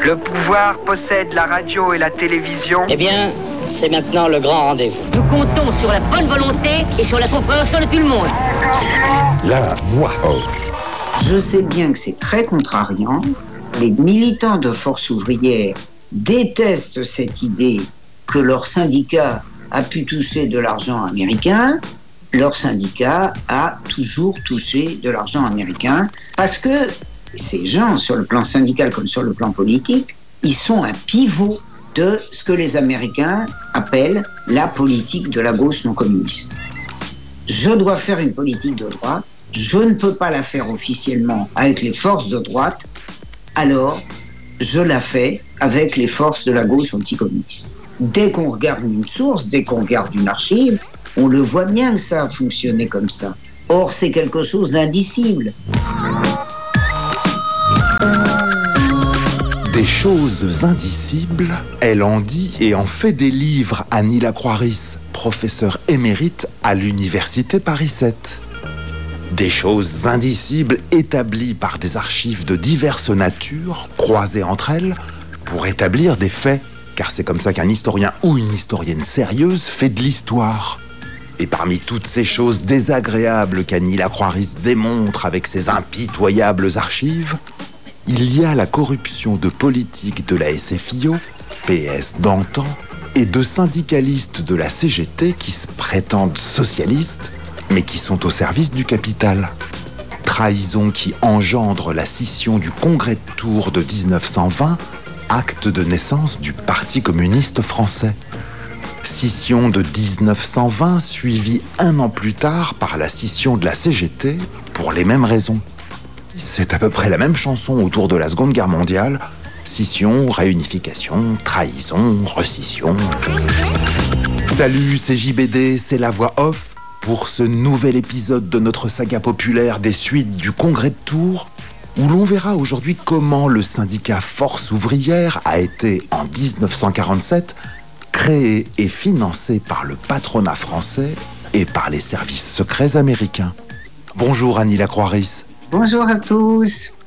Le pouvoir possède la radio et la télévision. Eh bien, c'est maintenant le grand rendez-vous. Nous comptons sur la bonne volonté et sur la compréhension de tout le monde. La voix off. Je sais bien que c'est très contrariant. Les militants de Force ouvrière détestent cette idée que leur syndicat a pu toucher de l'argent américain. Leur syndicat a toujours touché de l'argent américain parce que ces gens, sur le plan syndical comme sur le plan politique, ils sont un pivot de ce que les Américains appellent la politique de la gauche non communiste. Je dois faire une politique de droite, je ne peux pas la faire officiellement avec les forces de droite, alors je la fais avec les forces de la gauche anticommuniste. Dès qu'on regarde une source, dès qu'on regarde une archive, on le voit bien que ça a fonctionné comme ça. Or, c'est quelque chose d'indicible. Des choses indicibles, elle en dit et en fait des livres. Annie Lacroix-Ris, professeure émérite à l'université Paris 7. Des choses indicibles établies par des archives de diverses natures, croisées entre elles, pour établir des faits. Car c'est comme ça qu'un historien ou une historienne sérieuse fait de l'histoire. Et parmi toutes ces choses désagréables qu'Annie Lacroix-Ris démontre avec ses impitoyables archives, il y a la corruption de politiques de la SFIO, PS d'antan, et de syndicalistes de la CGT qui se prétendent socialistes, mais qui sont au service du capital. Trahison qui engendre la scission du Congrès de Tours de 1920, acte de naissance du Parti communiste français. Scission de 1920 suivie un an plus tard par la scission de la CGT pour les mêmes raisons. C'est à peu près la même chanson autour de la Seconde Guerre mondiale. Scission, réunification, trahison, rescission. Salut, c'est JBD, c'est la voix off pour ce nouvel épisode de notre saga populaire des suites du Congrès de Tours, où l'on verra aujourd'hui comment le syndicat Force ouvrière a été, en 1947, créé et financé par le patronat français et par les services secrets américains. Bonjour Annie Lacroix-Ris. Bonjour à tous.